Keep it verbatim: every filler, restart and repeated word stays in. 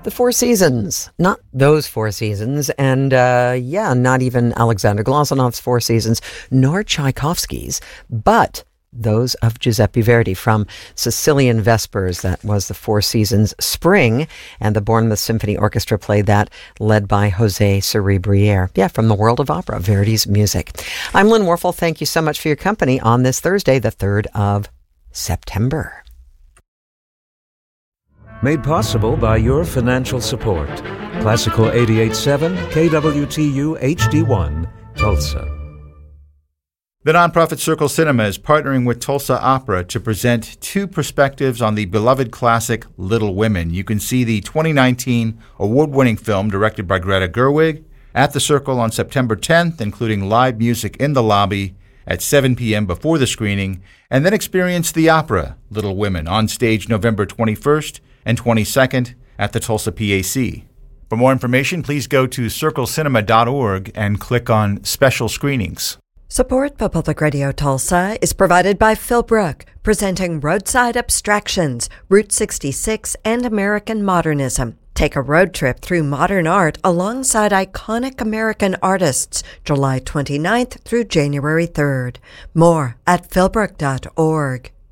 The Four Seasons, not those Four Seasons, and uh, yeah, not even Alexander Glosunov's Four Seasons, nor Tchaikovsky's, but those of Giuseppe Verdi from Sicilian Vespers. That was the Four Seasons Spring, and the Bournemouth Symphony Orchestra played that, led by Jose Cerebriere. Yeah, from the world of opera, Verdi's music. I'm Lynn Warfel. Thank you so much for your company on this Thursday, the third of September. Made possible by your financial support. Classical eighty-eight point seven, K W T U H D one, Tulsa. The nonprofit Circle Cinema is partnering with Tulsa Opera to present two perspectives on the beloved classic Little Women. You can see the twenty nineteen award-winning film directed by Greta Gerwig at the Circle on September tenth, including live music in the lobby at seven p.m. before the screening, and then experience the opera Little Women on stage November twenty-first and twenty-second at the Tulsa P A C. For more information, please go to circle cinema dot org and click on Special Screenings. Support for Public Radio Tulsa is provided by Philbrook, presenting Roadside Abstractions, Route sixty-six, and American Modernism. Take a road trip through modern art alongside iconic American artists, July twenty-ninth through January third. More at philbrook dot org.